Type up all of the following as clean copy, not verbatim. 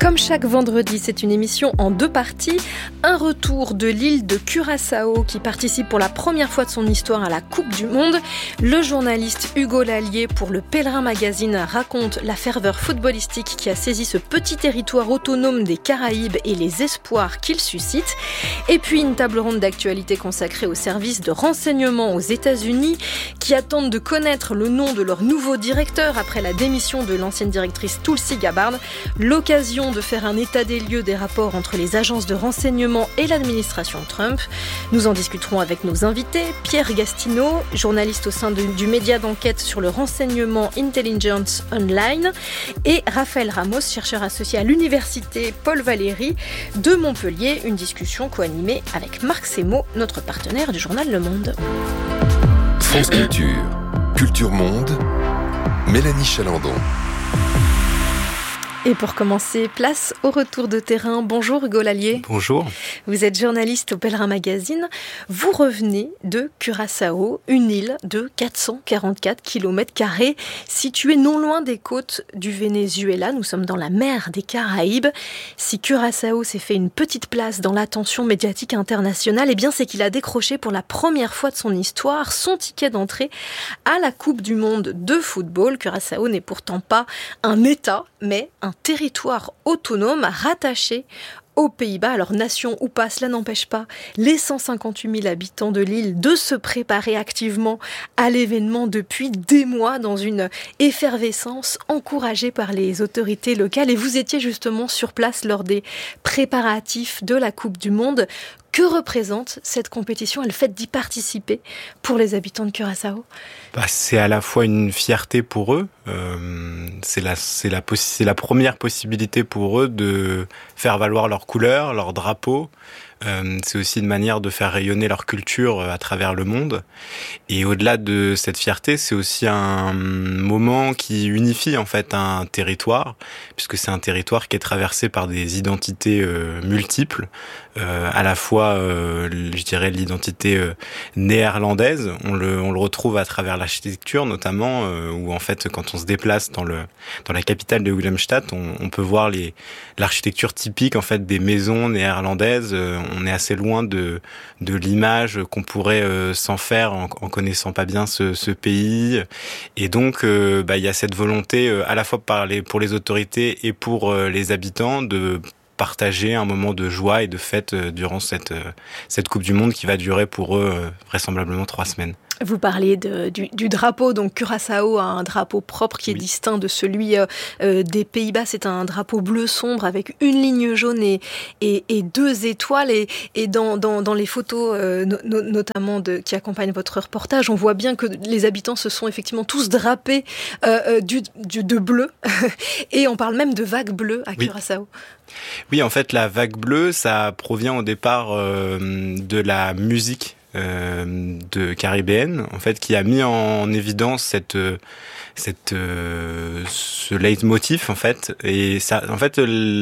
Comme chaque vendredi, c'est une émission en 2 parties. Un retour de l'île de Curaçao qui participe pour la première fois de son histoire à la Coupe du Monde. Le journaliste Hugo Lallier pour le Pèlerin Magazine raconte la ferveur footballistique qui a saisi ce petit territoire autonome des Caraïbes et les espoirs qu'il suscite. Et puis une table ronde d'actualité consacrée aux services de renseignement aux États-Unis qui attendent de connaître le nom de leur nouveau directeur après la démission de l'ancienne directrice Tulsi Gabbard. L'occasion de faire un état des lieux des rapports entre les agences de renseignement et l'administration Trump. Nous en discuterons avec nos invités, Pierre Gastineau, journaliste au sein du média d'enquête sur le renseignement Intelligence Online, et Raphaël Ramos, chercheur associé à l'université Paul Valéry de Montpellier. Une discussion co-animée avec Marc Semo, notre partenaire du journal Le Monde. France Culture, Culture Monde, Mélanie Chalandon. Et pour commencer, place au retour de terrain. Bonjour Hugo Lallier. Bonjour. Vous êtes journaliste au Pèlerin Magazine. Vous revenez de Curaçao, une île de 444 km², située non loin des côtes du Venezuela. Nous sommes dans la mer des Caraïbes. Si Curaçao s'est fait une petite place dans l'attention médiatique internationale, eh bien c'est qu'il a décroché pour la première fois de son histoire son ticket d'entrée à la Coupe du Monde de football. Curaçao n'est pourtant pas un État, mais un territoire autonome rattaché aux Pays-Bas. Alors, nation ou pas, cela n'empêche pas les 158 000 habitants de l'île de se préparer activement à l'événement depuis des mois dans une effervescence encouragée par les autorités locales. Et vous étiez justement sur place lors des préparatifs de la Coupe du Monde. Que représente cette compétition et le fait d'y participer pour les habitants de Curaçao ? C'est à la fois une fierté pour eux, c'est la première possibilité pour eux de faire valoir leurs couleurs, leurs drapeaux. C'est aussi une manière de faire rayonner leur culture à travers le monde. Et au-delà de cette fierté, c'est aussi un moment qui unifie en fait un territoire, puisque c'est un territoire qui est traversé par des identités multiples, à la fois, je dirais, l'identité néerlandaise. On le retrouve à travers l'architecture, notamment, où en fait, quand on se déplace dans la capitale de Willemstad, on peut voir l'architecture typique en fait des maisons néerlandaises. On est assez loin de l'image qu'on pourrait s'en faire en connaissant pas bien ce pays. Et donc, il y a cette volonté à la fois pour les autorités et pour les habitants de partager un moment de joie et de fête durant cette Coupe du Monde qui va durer pour eux vraisemblablement 3 semaines. Vous parliez du drapeau, donc Curaçao a un drapeau propre qui est distinct de celui des Pays-Bas. C'est un drapeau bleu sombre avec une ligne jaune et 2 étoiles. Et dans les photos, notamment qui accompagnent votre reportage, on voit bien que les habitants se sont effectivement tous drapés de bleu. Et on parle même de vague bleue à Curaçao. Oui, en fait, la vague bleue, ça provient au départ de la musique de caribéenne, en fait, qui a mis en évidence ce leitmotiv, en fait. Et ça, en fait,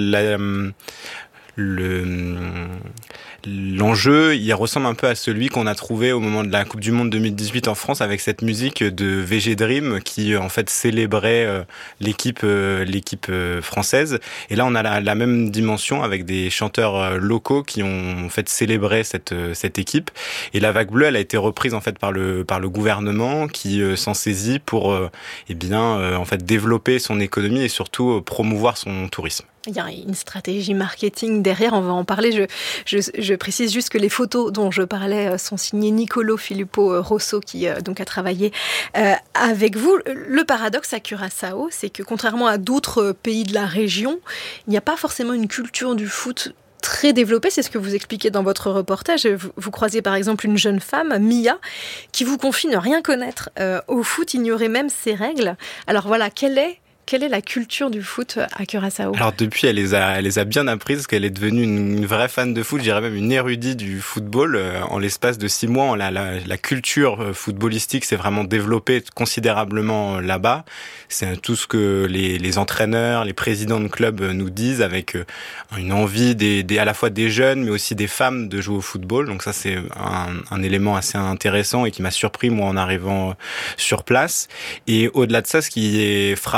l'enjeu, il ressemble un peu à celui qu'on a trouvé au moment de la Coupe du Monde 2018 en France avec cette musique de VG Dream qui en fait célébrait l'équipe française. Et là, on a la même dimension avec des chanteurs locaux qui ont en fait célébré cette équipe. Et la vague bleue, elle a été reprise en fait par le gouvernement qui s'en saisit pour en fait développer son économie et surtout promouvoir son tourisme. Il y a une stratégie marketing derrière, on va en parler. Je précise juste que les photos dont je parlais sont signées Nicolo Filippo Rosso qui donc a travaillé avec vous. Le paradoxe à Curaçao, c'est que contrairement à d'autres pays de la région, il n'y a pas forcément une culture du foot très développée. C'est ce que vous expliquez dans votre reportage. Vous croisez par exemple une jeune femme, Mia, qui vous confie ne rien connaître au foot, ignorer même ses règles. Alors voilà, quelle est la culture du foot à Curaçao ? Alors depuis, elle les a bien apprises parce qu'elle est devenue une vraie fan de foot, je dirais même une érudite du football. En l'espace de 6 mois, la culture footballistique s'est vraiment développée considérablement là-bas. C'est tout ce que les entraîneurs, les présidents de clubs nous disent avec une envie à la fois des jeunes mais aussi des femmes de jouer au football. Donc ça, c'est un élément assez intéressant et qui m'a surpris moi en arrivant sur place. Et au-delà de ça, ce qui est frappant,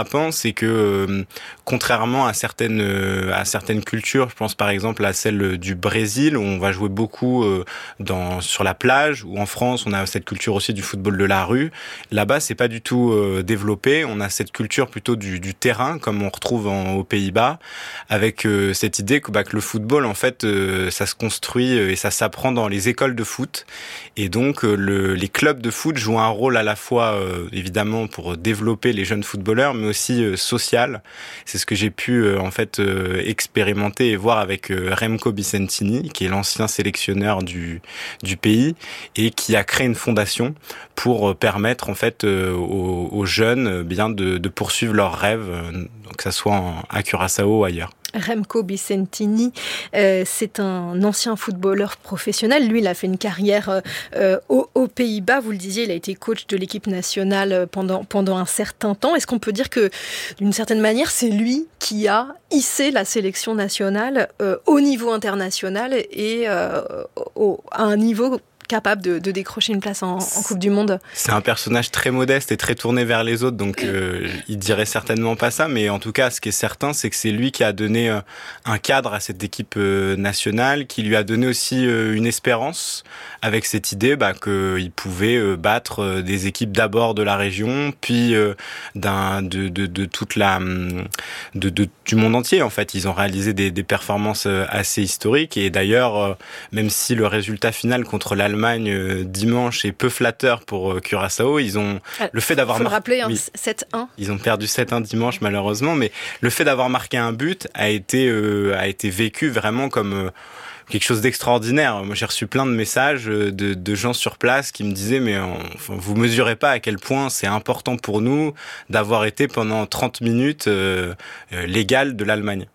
c'est que contrairement à certaines cultures, je pense par exemple à celle du Brésil où on va jouer beaucoup sur la plage, ou en France on a cette culture aussi du football de la rue. Là-bas c'est pas du tout développé. On a cette culture plutôt du terrain comme on retrouve aux Pays-Bas, avec cette idée que le football en fait ça se construit et ça s'apprend dans les écoles de foot, et donc les clubs de foot jouent un rôle à la fois évidemment pour développer les jeunes footballeurs, mais aussi social. C'est ce que j'ai pu expérimenter et voir avec Remco Vicentini, qui est l'ancien sélectionneur du pays et qui a créé une fondation pour permettre en fait aux jeunes de poursuivre leurs rêves, que ça soit à Curaçao ou ailleurs. Remco Vicentini, c'est un ancien footballeur professionnel. Lui, il a fait une carrière aux Pays-Bas. Vous le disiez, il a été coach de l'équipe nationale pendant un certain temps. Est-ce qu'on peut dire que, d'une certaine manière, c'est lui qui a hissé la sélection nationale au niveau international et à un niveau capable de décrocher une place en Coupe du Monde? C'est un personnage très modeste et très tourné vers les autres, donc il dirait certainement pas ça, mais en tout cas, ce qui est certain, c'est que c'est lui qui a donné un cadre à cette équipe nationale, qui lui a donné aussi une espérance, avec cette idée qu'il pouvait battre des équipes d'abord de la région, puis du monde entier. En fait, ils ont réalisé des performances assez historiques, et d'ailleurs, même si le résultat final contre l'Allemagne dimanche est peu flatteur pour Curaçao, ils ont le fait d'avoir faut le rappeler, 7-1. Ils ont perdu 7-1 dimanche malheureusement, mais le fait d'avoir marqué un but a été vécu vraiment comme quelque chose d'extraordinaire. Moi, j'ai reçu plein de messages de gens sur place qui me disaient mais vous mesurez pas à quel point c'est important pour nous d'avoir été pendant 30 minutes l'égal de l'Allemagne.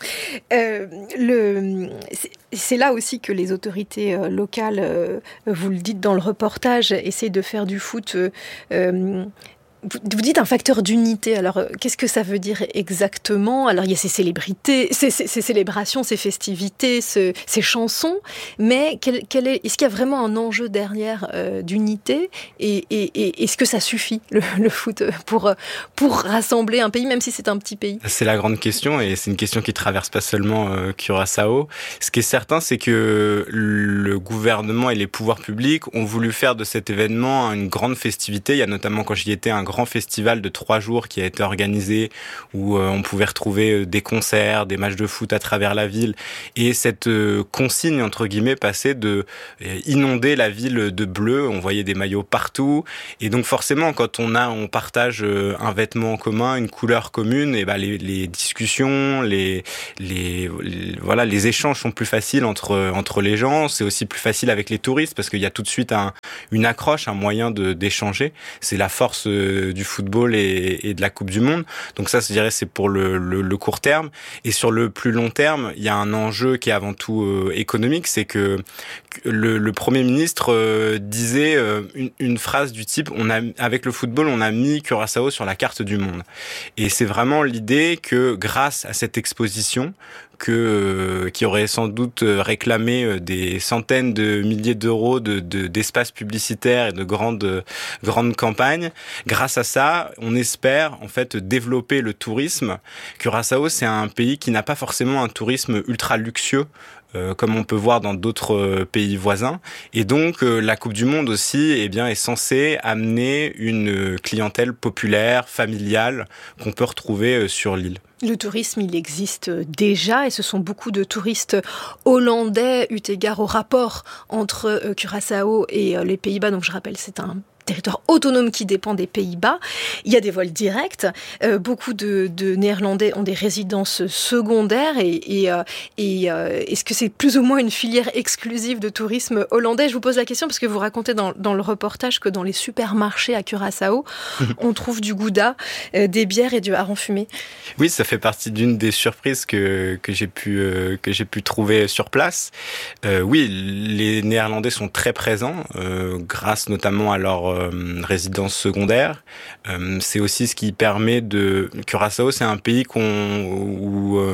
C'est là aussi que les autorités locales, vous le dites dans le reportage, essaient de faire du foot. Vous dites un facteur d'unité. Alors, qu'est-ce que ça veut dire exactement? Alors, il y a ces célébrités, ces célébrations, ces festivités, ces chansons, mais est-ce qu'il y a vraiment un enjeu derrière d'unité, et est-ce que ça suffit, le foot, pour rassembler un pays, même si c'est un petit pays? C'est la grande question, et c'est une question qui traverse pas seulement Curaçao. Ce qui est certain, c'est que le gouvernement et les pouvoirs publics ont voulu faire de cet événement une grande festivité. Il y a notamment, quand j'y étais, un grand festival de 3 jours qui a été organisé, où on pouvait retrouver des concerts, des matchs de foot à travers la ville, et cette consigne entre guillemets passait de inonder la ville de bleu. On voyait des maillots partout, et donc forcément quand on partage un vêtement en commun, une couleur commune, et les discussions, les échanges sont plus faciles entre les gens. C'est aussi plus facile avec les touristes parce qu'il y a tout de suite une accroche, un moyen d'échanger. C'est la force du football et de la Coupe du Monde. Donc ça, je dirais, c'est pour le court terme. Et sur le plus long terme, il y a un enjeu qui est avant tout économique, c'est que le Premier ministre disait une phrase du type avec le football, on a mis Curaçao sur la carte du monde. Et c'est vraiment l'idée que grâce à cette exposition, qui aurait sans doute réclamé des centaines de milliers d'euros d'espaces publicitaires et de grandes campagnes. Grâce à ça, on espère en fait développer le tourisme. Curaçao, c'est un pays qui n'a pas forcément un tourisme ultra luxueux, comme on peut voir dans d'autres pays voisins. Et donc, la Coupe du Monde aussi, est censée amener une clientèle populaire, familiale, qu'on peut retrouver sur l'île. Le tourisme, il existe déjà, et ce sont beaucoup de touristes hollandais, eu égard au rapport entre Curaçao et les Pays-Bas. Donc je rappelle, c'est un territoire autonome qui dépend des Pays-Bas. Il y a des vols directs. Beaucoup de Néerlandais ont des résidences secondaires. Et est-ce que c'est plus ou moins une filière exclusive de tourisme hollandais? Je vous pose la question parce que vous racontez dans le reportage que dans les supermarchés à Curaçao, on trouve du gouda, des bières et du hareng fumé. Oui, ça fait partie d'une des surprises que j'ai pu trouver sur place. Oui, les Néerlandais sont très présents, grâce notamment à leur résidence secondaire. C'est aussi ce qui permet Curaçao, c'est un pays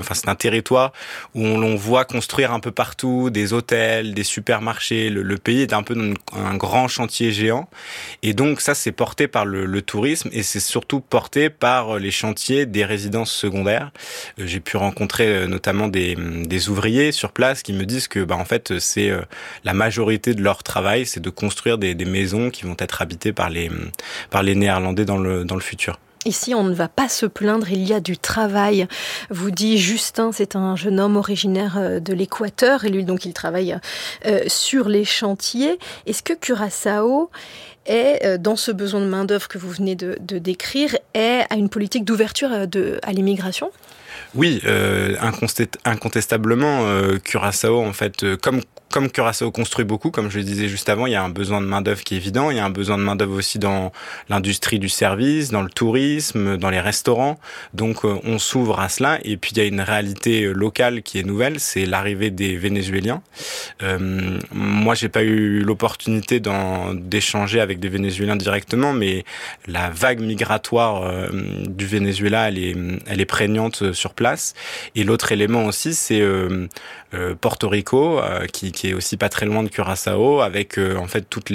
c'est un territoire où l'on voit construire un peu partout des hôtels, des supermarchés. Le pays est un peu dans un grand chantier géant. Et donc ça, c'est porté par le tourisme et c'est surtout porté par les chantiers des résidences secondaires. J'ai pu rencontrer notamment des ouvriers sur place qui me disent que en fait c'est la majorité de leur travail, c'est de construire des maisons qui vont être habitées par les Néerlandais dans le futur. Ici, on ne va pas se plaindre, il y a du travail. Vous dit Justin, c'est un jeune homme originaire de l'Équateur et lui, donc, il travaille sur les chantiers. Est-ce que Curaçao est, dans ce besoin de main-d'œuvre que vous venez de décrire, a une politique d'ouverture à l'immigration ? Oui, incontestablement, Curaçao, en fait, comme Curaçao construit beaucoup, comme je le disais juste avant, il y a un besoin de main-d'œuvre qui est évident. Il y a un besoin de main-d'œuvre aussi dans l'industrie du service, dans le tourisme, dans les restaurants. Donc, on s'ouvre à cela. Et puis, il y a une réalité locale qui est nouvelle, c'est l'arrivée des Vénézuéliens. Moi, j'ai pas eu l'opportunité d'échanger avec des Vénézuéliens directement, mais la vague migratoire du Venezuela, elle est prégnante sur place. Et l'autre élément aussi, c'est Porto Rico, qui est aussi pas très loin de Curaçao, avec en fait toute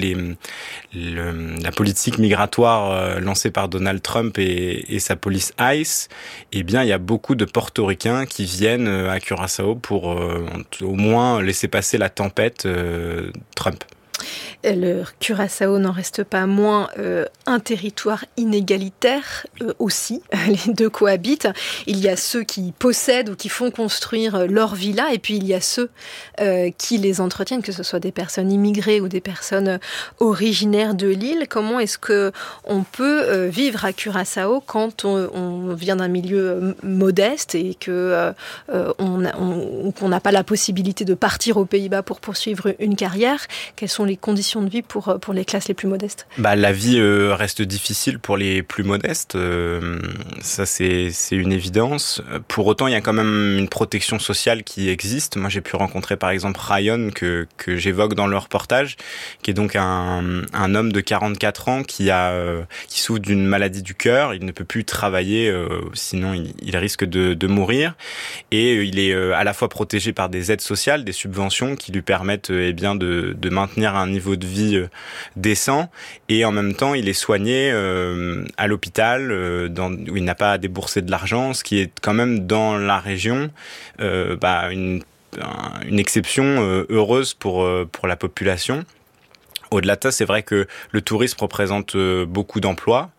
la politique migratoire lancée par Donald Trump et sa police ICE. Eh bien, il y a beaucoup de Portoricains qui viennent à Curaçao pour au moins laisser passer la tempête Trump. Le Curaçao n'en reste pas moins un territoire inégalitaire aussi. Les deux cohabitent. Il y a ceux qui possèdent ou qui font construire leurs villas et puis il y a ceux qui les entretiennent, que ce soit des personnes immigrées ou des personnes originaires de l'île. Comment est-ce que on peut vivre à Curaçao quand on vient d'un milieu modeste et que qu'on n'a pas la possibilité de partir aux Pays-Bas pour poursuivre une carrière? Quelles sont les conditions de vie pour les classes les plus modestes? La vie reste difficile pour les plus modestes, ça c'est une évidence. Pour autant, il y a quand même une protection sociale qui existe. Moi, j'ai pu rencontrer par exemple Ryan que j'évoque dans le reportage, qui est donc un homme de 44 ans qui souffre d'une maladie du cœur. Il ne peut plus travailler, sinon il risque de mourir. Et il est à la fois protégé par des aides sociales, des subventions qui lui permettent de maintenir un niveau de vie décent, et en même temps il est soigné à l'hôpital où il n'a pas à débourser de l'argent, ce qui est quand même dans la région une exception heureuse pour la population. Au-delà de ça, c'est vrai que le tourisme représente beaucoup d'emplois,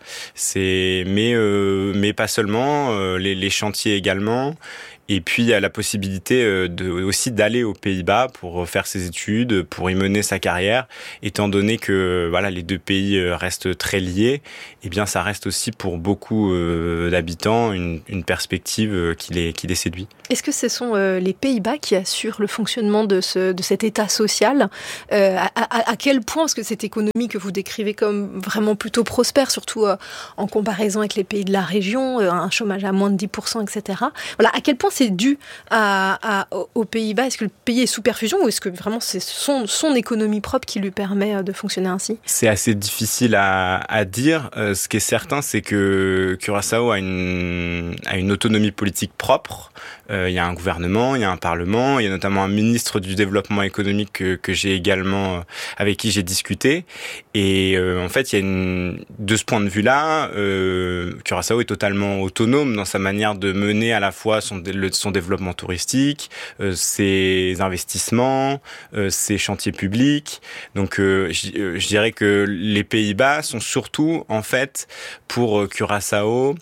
mais pas seulement, les chantiers également. Et puis, il y a la possibilité aussi d'aller aux Pays-Bas pour faire ses études, pour y mener sa carrière. Étant donné que les deux pays restent très liés, eh bien, ça reste aussi pour beaucoup d'habitants une perspective qui les séduit. Est-ce que ce sont les Pays-Bas qui assurent le fonctionnement de cet état social? À quel point, parce que cette économie que vous décrivez comme vraiment plutôt prospère, surtout en comparaison avec les pays de la région, un chômage à moins de 10%, etc. À quel point c'est dû aux Pays-Bas? Est-ce que le pays est sous perfusion ou est-ce que vraiment c'est son économie propre qui lui permet de fonctionner ainsi? C'est assez difficile à dire. Ce qui est certain, c'est que Curaçao a une autonomie politique propre. Il y a un gouvernement, il y a un parlement, il y a notamment un ministre du développement économique que j'ai également, avec qui j'ai discuté. Et en fait, de ce point de vue-là, Curaçao est totalement autonome dans sa manière de mener à la fois son développement touristique, ses investissements, ses chantiers publics. Donc, je dirais que les Pays-Bas sont surtout, en fait, pour Curaçao,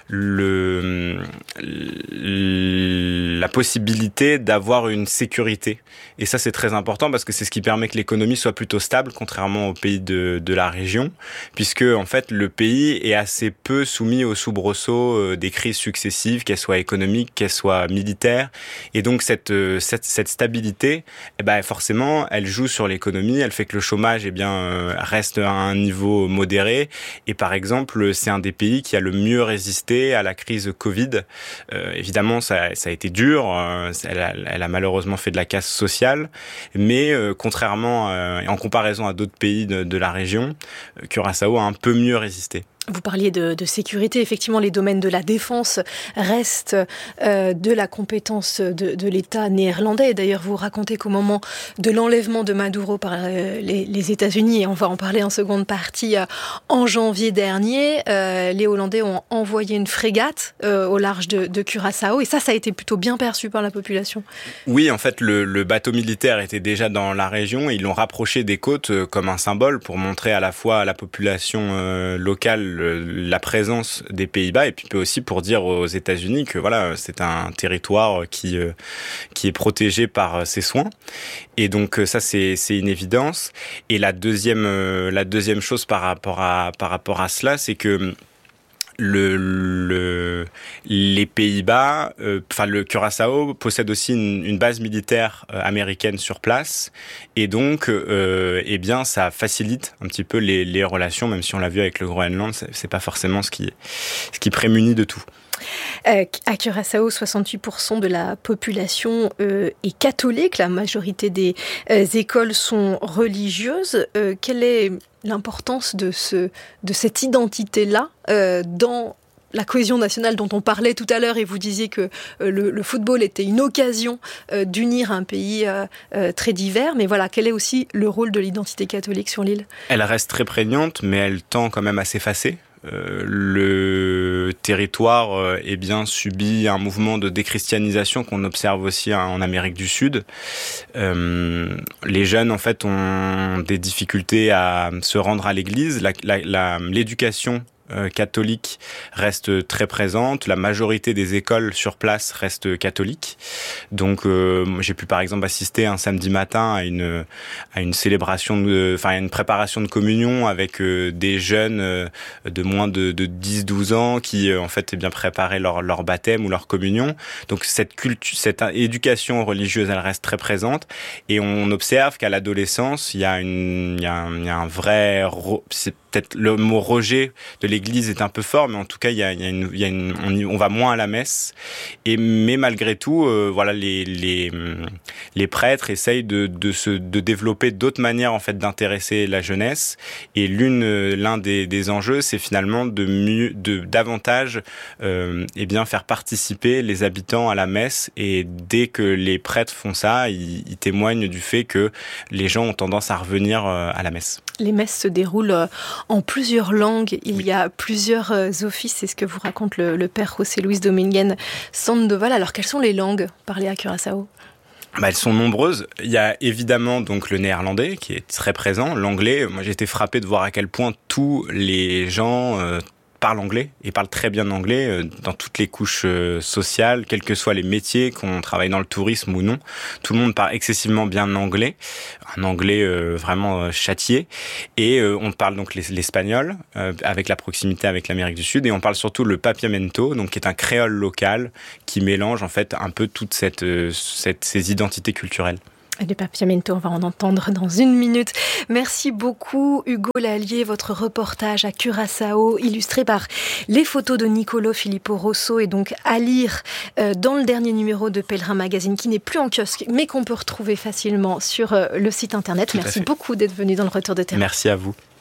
la possibilité d'avoir une sécurité. Et ça, c'est très important parce que c'est ce qui permet que l'économie soit plutôt stable, contrairement aux pays de la région, puisque en fait, le pays est assez peu soumis aux soubresauts des crises successives, qu'elles soient économiques, qu'elles soient militaires. Et donc, cette stabilité, forcément, elle joue sur l'économie, elle fait que le chômage, reste à un niveau modéré. Et par exemple, c'est un des pays qui a le mieux résisté à la crise Covid. Évidemment, ça a été dur, elle a malheureusement fait de la casse sociale, mais contrairement, en comparaison à d'autres pays de la région, Curaçao a un peu mieux résisté. Vous parliez de sécurité. Effectivement, les domaines de la défense restent de la compétence de l'État néerlandais. D'ailleurs, vous racontez qu'au moment de l'enlèvement de Maduro par les États-Unis, et on va en parler en seconde partie, en janvier dernier, les Hollandais ont envoyé une frégate au large de Curaçao. Et ça a été plutôt bien perçu par la population. Oui, en fait, le bateau militaire était déjà dans la région. Et ils l'ont rapproché des côtes comme un symbole pour montrer à la fois à la population locale la présence des Pays-Bas et puis aussi pour dire aux États-Unis que voilà, c'est un territoire qui est protégé par ses soins. Et donc ça c'est une évidence. Et la deuxième chose par rapport à cela, c'est que les Pays-Bas, le Curaçao possède aussi une base militaire américaine sur place, et donc, ça facilite un petit peu les relations, même si on l'a vu avec le Groenland, c'est pas forcément ce qui prémunit de tout. À Curaçao, 68% de la population est catholique. La majorité des écoles sont religieuses. Quelle est l'importance de cette identité-là dans la cohésion nationale dont on parlait tout à l'heure, et vous disiez que le football était une occasion d'unir un pays très divers. Mais voilà, quel est aussi le rôle de l'identité catholique sur l'île ? Elle reste très prégnante, mais elle tend quand même à s'effacer. Le territoire subit un mouvement de déchristianisation qu'on observe aussi en Amérique du Sud. Les jeunes en fait ont des difficultés à se rendre à l'église. L'éducation catholique reste très présente. La majorité des écoles sur place restent catholiques. Donc, j'ai pu par exemple assister un samedi matin à une célébration, à une préparation de communion avec des jeunes de moins de 10-12 ans qui en fait préparaient leur baptême ou leur communion. Donc cette éducation religieuse, elle reste très présente, et on observe qu'à l'adolescence, il y a un vrai, c'est peut-être le mot rejet de l'Église est un peu fort, mais en tout cas, on va moins à la messe. Mais malgré tout, les prêtres essayent de développer d'autres manières en fait d'intéresser la jeunesse. Et l'un des enjeux, c'est finalement davantage faire participer les habitants à la messe. Et dès que les prêtres font ça, ils témoignent du fait que les gens ont tendance à revenir à la messe. Les messes se déroulent en plusieurs langues. Il y a plusieurs offices, c'est ce que vous raconte le père José Luis Dominguez Sandoval. Alors, quelles sont les langues parlées à Curaçao ? Elles sont nombreuses. Il y a évidemment donc le néerlandais qui est très présent, l'anglais. Moi, j'ai été frappé de voir à quel point tous les gens parlent anglais et parlent très bien anglais dans toutes les couches sociales, quels que soient les métiers, qu'on travaille dans le tourisme ou non. Tout le monde parle excessivement bien anglais, un anglais vraiment châtié. Et on parle donc l'espagnol avec la proximité avec l'Amérique du Sud, et on parle surtout le papiamento, donc qui est un créole local qui mélange en fait un peu toutes ces identités culturelles. Le papiamento, on va en entendre dans une minute. Merci beaucoup Hugo Lallier, votre reportage à Curaçao, illustré par les photos de Nicolo Filippo Rosso, et donc à lire dans le dernier numéro de Pèlerin Magazine, qui n'est plus en kiosque, mais qu'on peut retrouver facilement sur le site internet. Merci beaucoup d'être venu dans le Retour de Terrain. Merci à vous.